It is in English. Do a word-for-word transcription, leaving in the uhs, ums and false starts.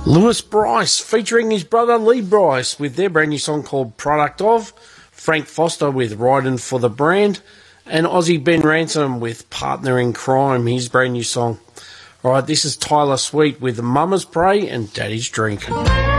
Lewis Bryce featuring his brother Lee Bryce with their brand new song called Product Of, Frank Foster with Riding for the Brand, and Aussie Ben Ransom with Partner in Crime, his brand new song. Alright, this is Tyler Sweet with Mama's Pray and Daddy's Drinking.